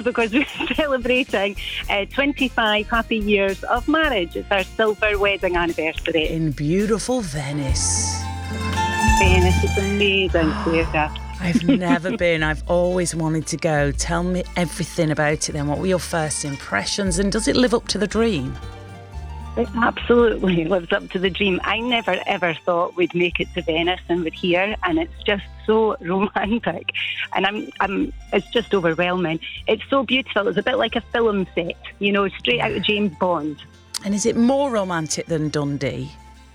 because we're celebrating 25 happy years of marriage. It's our silver wedding anniversary. In beautiful Venice. Venice is amazing, Sarah. I've never been. I've always wanted to go. Tell me everything about it then. What were your first impressions, and does it live up to the dream? It absolutely lives up to the dream. I never ever thought we'd make it to Venice and we're here, and it's just so romantic, and it's just overwhelming. It's so beautiful. It's a bit like a film set, you know, straight out of James Bond. And is it more romantic than Dundee?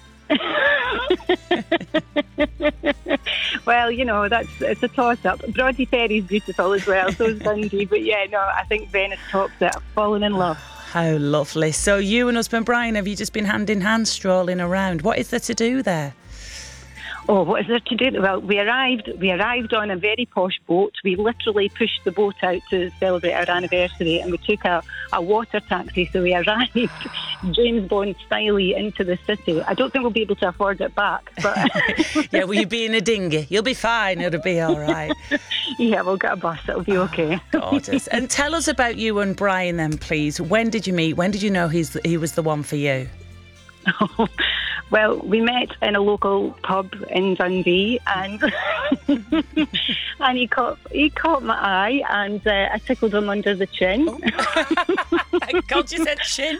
Well, you know, it's a toss-up. Brodie Ferry's beautiful as well, so is Dundee. But yeah, no, I think Venice tops it. I've fallen in love. How lovely. So you and husband Brian, have you just been hand in hand strolling around? What is there to do there? Oh, what is there to do? Well, we arrived on a very posh boat. We literally pushed the boat out to celebrate our anniversary, and we took a water taxi. So we arrived James Bond styley into the city. I don't think we'll be able to afford it back. But yeah, will you be in a dinghy? You'll be fine. It'll be all right. Yeah, we'll get a bus. It'll be okay. Gorgeous. And tell us about you and Brian then, please. When did you meet? When did you know he was the one for you? Well, we met in a local pub in Dundee, and and he caught my eye, and I tickled him under the chin. Thank God you said chin.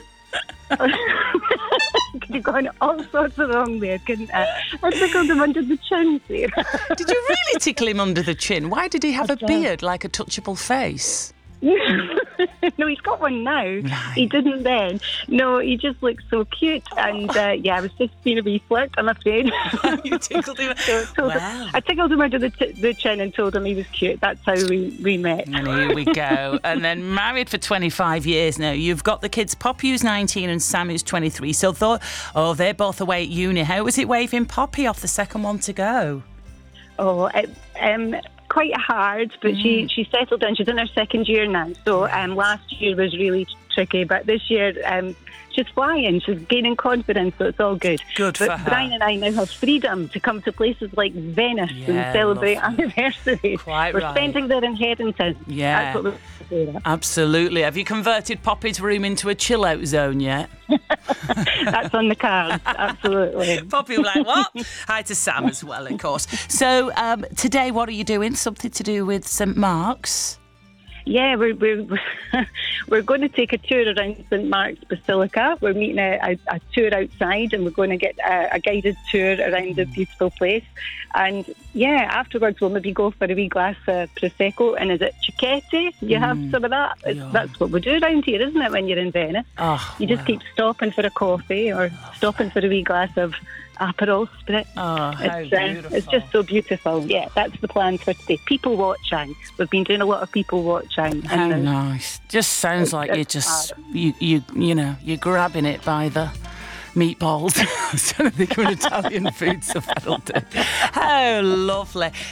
Could have gone all sorts of wrong there, couldn't I? I tickled him under the chin, Sarah. Did you really tickle him under the chin? Why did he have a beard like a touchable face? No, he's got one now. Right. He didn't then. No, he just looks so cute. And yeah, I was just being a wee flirt, I'm afraid. You tickled him? Wow. I tickled him under the chin and told him he was cute. That's how we met. And here we go. And then married for 25 years now. You've got the kids, Poppy who's 19 and Sam who's 23. So they're both away at uni. How was it waving Poppy off the second one to go? Oh, quite hard, but she settled in. She's in her second year now. So last year was really tricky, but this year she's flying. She's gaining confidence, so it's all good. Good for her. Brian and I now have freedom to come to places like Venice and celebrate anniversaries. Quite We're right. spending their inheritance. Yeah. That's what we're doing. Absolutely. Have you converted Poppy's room into a chill-out zone yet? That's on the cards, absolutely. Poppy was like, what? Hi to Sam as well, of course. So today, what are you doing? Something to do with St Mark's? Yeah, we're going to take a tour around St Mark's Basilica. We're meeting a tour outside, and we're going to get a guided tour around the beautiful place. And yeah, afterwards we'll maybe go for a wee glass of Prosecco. And is it Cicchetti? You have some of that? Yeah. That's what we do around here, isn't it, when you're in Venice? You just keep stopping for a coffee or stopping for a wee glass of Aperol Spritz. Oh, how beautiful. It's just so beautiful. Yeah, that's the plan for today. People watching. We've been doing a lot of people watching. How nice. Just sounds like you're just, you know, you're grabbing it by the meatballs. I don't think we're Italian food, so that'll do. How lovely.